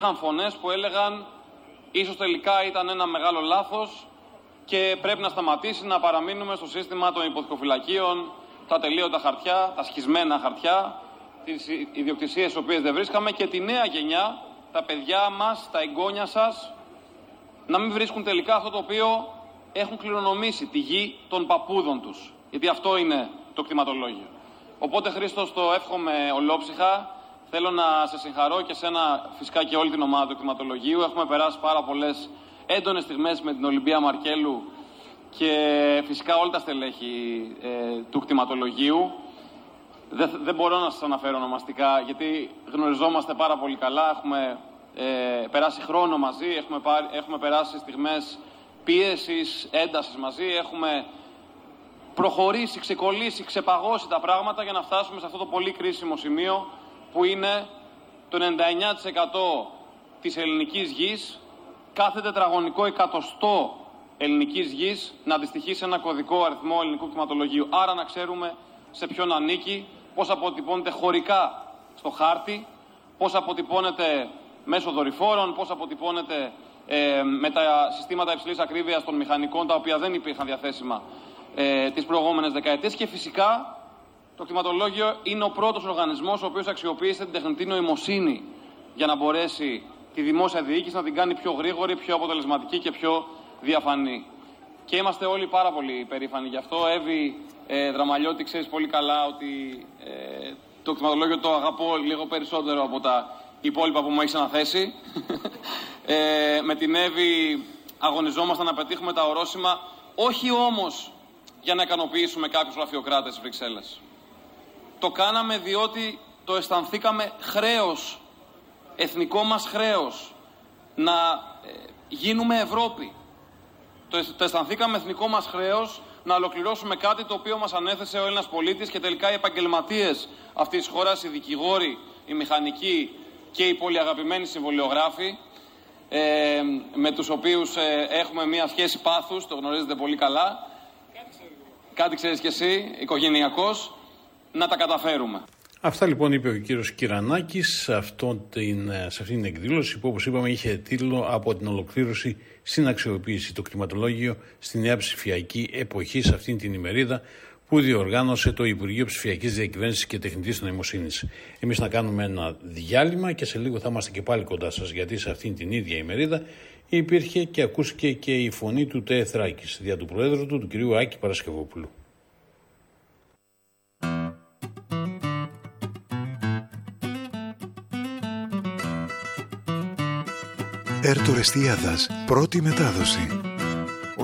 Είχαν φωνές που έλεγαν ίσως τελικά ήταν ένα μεγάλο λάθος και πρέπει να σταματήσει να παραμείνουμε στο σύστημα των υποθηκοφυλακίων, τα τελείωτα χαρτιά, τα σχισμένα χαρτιά, τις ιδιοκτησίες τις οποίες δεν βρίσκαμε και τη νέα γενιά, τα παιδιά μας, τα εγγόνια σας, να μην βρίσκουν τελικά αυτό το οποίο έχουν κληρονομήσει, τη γη των παππούδων τους. Γιατί αυτό είναι το κτηματολόγιο. Οπότε, Χρήστο, το εύχομαι ολόψυχα. Θέλω να σε συγχαρώ και σένα, φυσικά και όλη την ομάδα του κτηματολογίου. Έχουμε περάσει πάρα πολλές έντονες στιγμές με την Ολυμπία Μαρκέλου και φυσικά όλα τα στελέχη του κτηματολογίου. Δεν μπορώ να σας αναφέρω ονομαστικά, γιατί γνωριζόμαστε πάρα πολύ καλά. Έχουμε περάσει χρόνο μαζί, έχουμε περάσει στιγμές πίεσης, έντασης μαζί, έχουμε προχωρήσει, ξεκολλήσει, ξεπαγώσει τα πράγματα για να φτάσουμε σε αυτό το πολύ κρίσιμο σημείο που είναι το 99% της ελληνικής γης, κάθε τετραγωνικό εκατοστό ελληνικής γης να αντιστοιχεί σε ένα κωδικό αριθμό ελληνικού κτηματολογίου. Άρα να ξέρουμε σε ποιον ανήκει, πώς αποτυπώνεται χωρικά στο χάρτη, πώς αποτυπώνεται μέσω δορυφόρων, πώς αποτυπώνεται με τα συστήματα υψηλής ακρίβειας των μηχανικών, τα οποία δεν υπήρχαν διαθέσιμα τις προηγούμενες δεκαετίες. Και φυσικά το κτηματολόγιο είναι ο πρώτος οργανισμός ο οποίος αξιοποίησε την τεχνητή νοημοσύνη για να μπορέσει τη δημόσια διοίκηση να την κάνει πιο γρήγορη, πιο αποτελεσματική και πιο διαφανή. Και είμαστε όλοι πάρα πολύ περήφανοι γι' αυτό. Εύη Δραμαλιώτη, ξέρεις πολύ καλά ότι το κτηματολόγιο το αγαπώ λίγο περισσότερο από τα υπόλοιπα που μου έχεις αναθέσει. Με την Εύη αγωνιζόμαστε να πετύχουμε τα ορόσημα, όχι όμως για να ικανοποιήσουμε κάποιους γραφειοκράτες στις Βρυξέλλες. Το κάναμε διότι το αισθανθήκαμε χρέος, εθνικό μας χρέος, να γίνουμε Ευρώπη. Το αισθανθήκαμε εθνικό μας χρέος να ολοκληρώσουμε κάτι το οποίο μας ανέθεσε ο Έλληνας πολίτης και τελικά οι επαγγελματίες αυτής της χώρας, οι δικηγόροι, οι μηχανικοί και οι πολύ αγαπημένοι συμβολιογράφοι, με τους οποίους έχουμε μια σχέση πάθους, το γνωρίζετε πολύ καλά. Κάτι ξέρεις κι εσύ, οικογενειακός, να τα καταφέρουμε. Αυτά λοιπόν είπε ο κύριος Κυρανάκης σε αυτήν την εκδήλωση που, όπως είπαμε, είχε τίτλο «Από την ολοκλήρωση στην αξιοποίηση το κτηματολόγιο στη νέα ψηφιακή εποχή», σε αυτήν την ημερίδα που διοργάνωσε το Υπουργείο Ψηφιακής Διακυβέρνησης και Τεχνητής Νοημοσύνης. Εμείς να κάνουμε ένα διάλειμμα και σε λίγο θα είμαστε και πάλι κοντά σας, γιατί σε αυτήν την ίδια ημερίδα υπήρχε και ακούστηκε και η φωνή του ΤΕ Θράκης, δια του Προέδρου του κ. Άκη Παρασκευόπουλου. Ερτορεστιάδας, πρώτη μετάδοση.